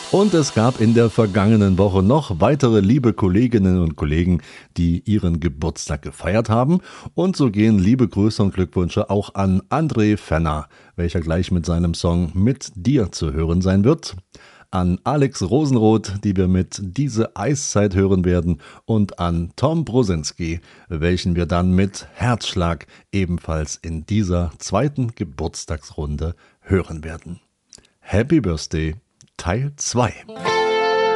Und es gab in der vergangenen Woche noch weitere liebe Kolleginnen und Kollegen, die ihren Geburtstag gefeiert haben. Und so gehen liebe Grüße und Glückwünsche auch an André Fenner, welcher gleich mit seinem Song Mit dir zu hören sein wird. An Alex Rosenroth, die wir mit Diese Eiszeit hören werden. Und an Tom Brosinski, welchen wir dann mit Herzschlag ebenfalls in dieser zweiten Geburtstagsrunde hören werden. Happy Birthday Teil 2.